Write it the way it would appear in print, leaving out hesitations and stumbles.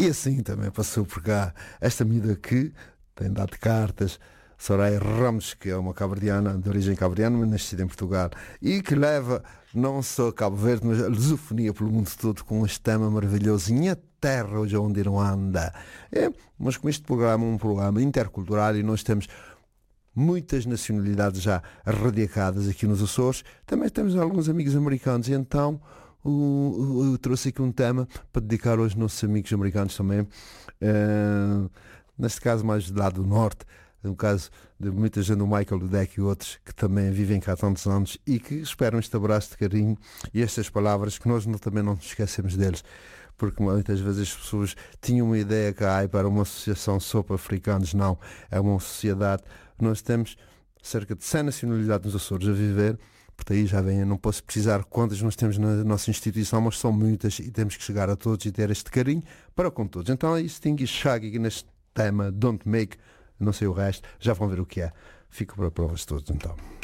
E assim também passou por cá esta miúda que tem dado cartas, Soraya Ramos, que é uma cabo-verdiana, de origem cabo-verdiana, mas nascida em Portugal, e que leva não só Cabo Verde, mas a lusofonia pelo mundo todo com este tema maravilhoso. Minha terra, hoje onde não anda. Mas com este programa, um programa intercultural, e nós temos muitas nacionalidades já radicadas aqui nos Açores, também temos alguns amigos americanos, e então eu trouxe aqui um tema para dedicar aos nossos amigos americanos também, neste caso mais do lado do norte, no caso de muita gente, o Michael Dudek e outros que também vivem cá há tantos anos e que esperam este abraço de carinho e estas palavras que nós também não nos esquecemos deles, porque muitas vezes as pessoas tinham uma ideia que para uma associação só para africanos. Não, é uma sociedade. Nós temos cerca de 100 nacionalidades nos Açores a viver, porque aí já vem, não posso precisar quantas nós temos na nossa instituição, mas são muitas e temos que chegar a todos e ter este carinho para com todos. Então é isso, Sting e Shaggy neste tema Don't Make, não sei o resto, já vão ver o que é. Fico para provas todos então.